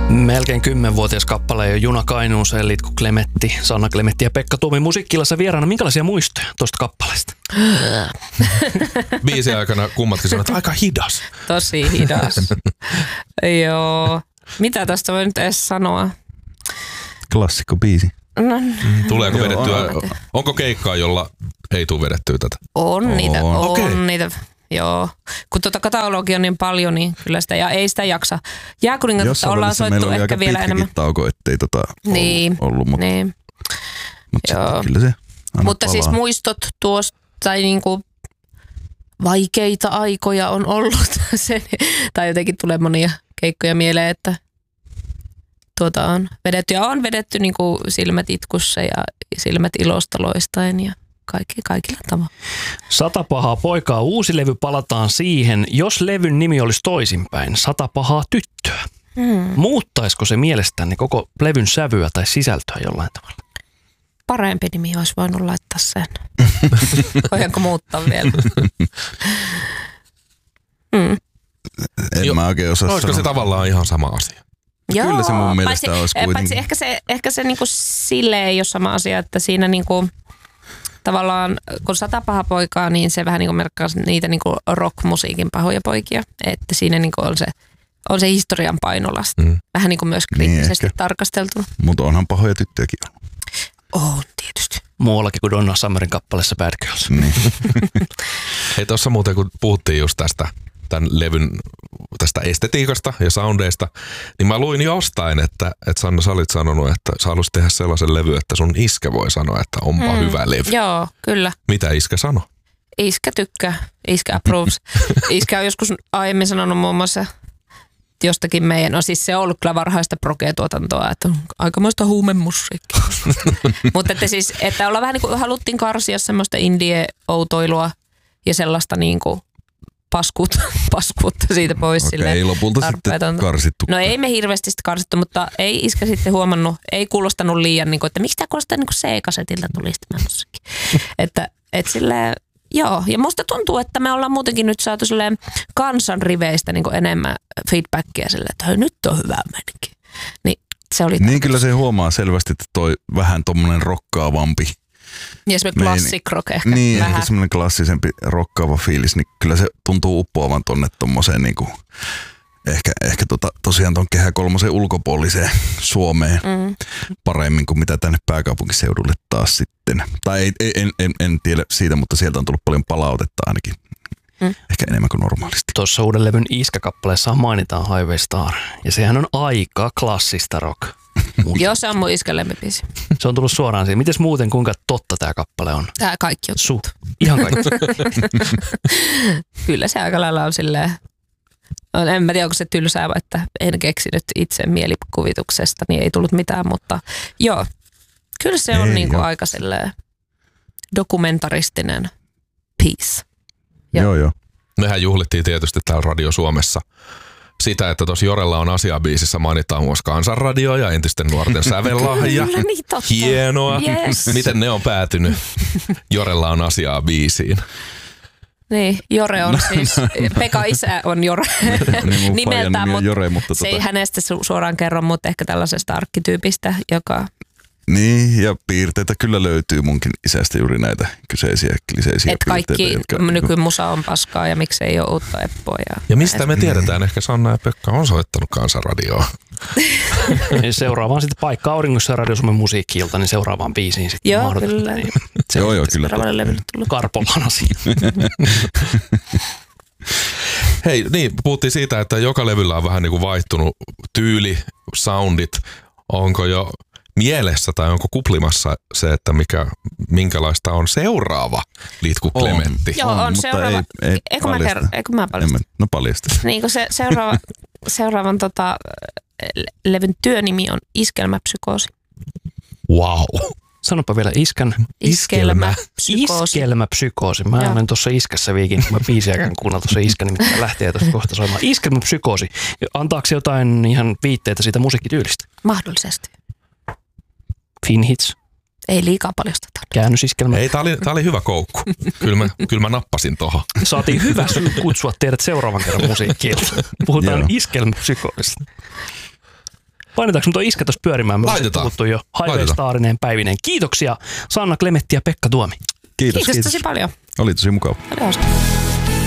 Melkein 10-vuotias kappale jo Juna Kainuuseen, Litku Klemetti, Sanna Klemetti ja Pekka Tuomi Musiikki-illassa vieraana. Minkälaisia muistoja tuosta kappaleesta? Biisin aikana kummatkin sanoivat, että aika hidas. Tosi hidas. Joo. Mitä tästä voi nyt edes sanoa? Klassikko biisi. No, Tuleeko vedettyä? Onko keikkaa, jolla ei tule vedettyä tätä? on niitä. Okei. Niitä. Joo. Kun katalogia on niin paljon, niin kyllä sitä, ja ei sitä jaksa. Jääkuningatta ollaan soittu ehkä vielä enemmän. Tauko, ettei ollut, mutta, niin. mutta kyllä se Mutta palaa. Siis muistot tuosta, tai niinku vaikeita aikoja on ollut. Tai jotenkin tulee monia keikkoja mieleen, että on vedetty. Ja on vedetty niinku silmät itkussa ja silmät ilosta loistaen ja kaikilla tavalla. 100 pahaa poikaa, uusi levy, palataan siihen. Jos levyn nimi olisi toisinpäin, 100 pahaa tyttöä. Muuttaisiko se mielestänne koko levyn sävyä tai sisältöä jollain tavalla? Parempi nimi olisi voinut laittaa sen. Voidaanko muuttaa vielä? En mä oikein osaa olisiko se tavallaan ihan sama asia? Joo, kyllä se mun mielestä olisi kuitenkin. Paitsi ehkä se niinku silleen ei ole sama asia, että siinä niinku tavallaan, kun 100 pahaa poikaa, niin se vähän niinku merkkaa niitä niinku rock-musiikin pahoja poikia. Että siinä niinku on se historian painolasta. Vähän niinku myös kriittisesti niin tarkasteltuna. Mutta onhan pahoja tyttöjäkin ollut. On tietysti. Muuallakin kuin Donna Summerin kappaleessa Bad Girls. Niin. Hei, tuossa muuten kun puhuttiin just tämän levyn tästä estetiikasta ja soundeista, niin mä luin jostain, että Sanna, sä olit sanonut, että sä haluaisit tehdä sellaisen levy, että sun iskä voi sanoa, että onpa hyvä levy. Joo, kyllä. Mitä iskä sanoi? Iskä tykkää. Iskä approves. Iskä on joskus aiemmin sanonut muun muassa jostakin meidän, no siis se on ollut kyllä varhaista progea-tuotantoa, että on aikamoista huumemusiikkia. Mutta että ollaan vähän niin kuin haluttiin karsia semmoista indie-outoilua ja sellaista niin kuin paskuutta siitä pois. Okei, lopulta sitten karsittu. No ei me hirveästi sitten karsittu, mutta ei iskä sitten huomannut, ei kuulostanut liian, niin kuin, että miksi tämä kuulostaa niin kuin C-kasetilta tulisi tämä musiikki. että silleen, joo, ja musta tuntuu, että me ollaan muutenkin nyt saatu silleen kansan riveistä niin kuin enemmän feedbackia silleen, että nyt on hyvä meininki. Niin se oli niin kyllä se huomaa selvästi, että toi vähän tommonen rokkaavampi. Ja semmoinen classic rock ehkä. Niin, vähän. ehkä semmoinen klassisempi rokkaava fiilis, niin kyllä se tuntuu uppoavan tonne tommoseen niinku, ehkä tosiaan ton Kehä kolmosen ulkopuoliseen Suomeen paremmin kuin mitä tänne pääkaupunkiseudulle taas sitten. Tai en tiedä siitä, mutta sieltä on tullut paljon palautetta ainakin. Ehkä enemmän kuin normaalisti. Tuossa uuden levyn Iskä-kappaleessa mainitaan Highway Star. Ja sehän on aika klassista rock. Joo, se on mun iskän lempibiisi. Se on tullut suoraan siihen. Mites muuten, kuinka totta tämä kappale on? Tää kaikki on Ihan kaikki. Kyllä se aika lailla on silleen, en mä tiedä, onko se tylsää, että en keksinyt itse mielikuvituksesta, niin ei tullut mitään, mutta joo, kyllä se on niinku aika silleen dokumentaristinen piece. Joo. Mehän juhlittiin tietysti täällä Radio Suomessa sitä, että tuossa Jorella on asiabiisissä mainitaan myös Kansanradio ja entisten nuorten sävellahja. Kyllä, niin totta. Hienoa. Yes. Miten ne on päätynyt? Jorella on asiaa biisiin. Niin, Jore on siis, Pekka isä on Jore nimeltään, mutta Jore, se ei hänestä suoraan kerro, mutta ehkä tällaisesta arkkityypistä, joka... Niin, ja piirteitä kyllä löytyy munkin isästä juuri näitä kyseisiä kliseisiä piirteitä. Että kaikki nykymusa on paskaa ja miksei ole uutta Eppoa. Ja mistä me tiedetään? Ehkä Sanna ja Pekka on soittanut Kansanradioa. Seuraavaan sitten paikka auringossa ja Radio Suomen musiikki-ilta, niin seuraavaan biisiin sitten. Joo, kyllä. Niin. Joo, kyllä. Karpolan asia. Hei, niin, puhuttiin siitä, että joka levyllä on vähän niin kuin vaihtunut tyyli, soundit. Onko jo mielessä tai onko kuplimassa se, että minkälaista on seuraava Litku Klemetti? Joo, on seuraava. Eikö mä paljasta? No paljasta. Niin kuin se seuraavan levyn työnimi on Iskelmäpsykoosi. Wow. Sanopa vielä Iskelmäpsykoosi. Mä olen tuossa Iskässä viikin, mä biisiäkään kuunnella tuossa Iskä, nimittäin lähtee tuosta kohta soimaan. Iskelmäpsykoosi. Antaako se jotain ihan viitteitä siitä musiikkityylistä? Mahdollisesti. Finhits. Ei liikaa paljasteta. Käännösiskelmä. Ei, tää oli hyvä koukku. Kyllä mä nappasin tohon. Saatiin hyvä syy kutsua teidät seuraavan kerran musiikkiin. Puhutaan iskelmäpsykoosista. Painetaanko tuo iskä tuossa pyörimään? Me Laitetaan. puhuttu jo Highway Starineen päivineen. Kiitoksia Sanna Klemetti ja Pekka Tuomi. Kiitos. Kiitos tosi paljon. Oli tosi mukava. Oli hauska.